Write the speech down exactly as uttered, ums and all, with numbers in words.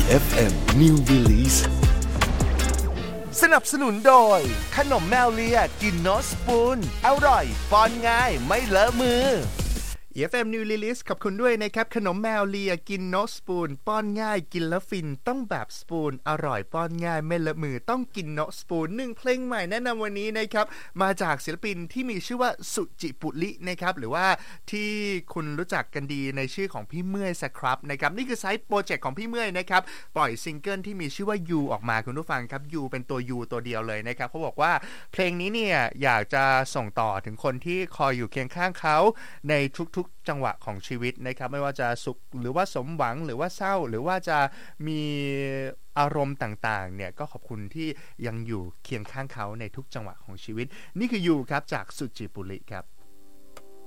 เอฟ เอ็ม New Release สนับสนุนโดยขนมแมวเลียกินโนสปูนอร่อยป้อนง่ายไม่เลอะมือเอฟ เอ็ม New Release ขอบคุณด้วยนะครับขนมแมวเลียกินโนสปูนป้อนง่ายกินแล้วฟินต้องแบบสปูนอร่อยป้อนง่ายไม่เลอะมือต้องกินโนสปูนหนึ่งเพลงใหม่แนะนำวันนี้นะครับมาจากศิลปินที่มีชื่อว่าสุจิปุรินะครับหรือว่าที่คุณรู้จักกันดีในชื่อของพี่เมื่อยสครับนะครับนี่คือไซต์โปรเจกต์ของพี่เมื่อยนะครับปล่อยซิงเกิลที่มีชื่อว่า You ออกมาคุณผู้ฟังครับ You เป็นตัว You ตัวเดียวเลยนะครับเขาบอกว่าเพลงนี้เนี่ยอยากจะส่งต่อถึงคนที่คอยอยู่เคียงข้างเขาในทุกๆจังหวะของชีวิตนะครับไม่ว่าจะสุขหรือว่าสมหวังหรือว่าเศร้าหรือว่าจะมีอารมณ์ต่างๆเนี่ยก็ขอบคุณที่ยังอยู่เคียงข้างเขาในทุกจังหวะของชีวิตนี่คือ You ครับจากสุจิปุริครับ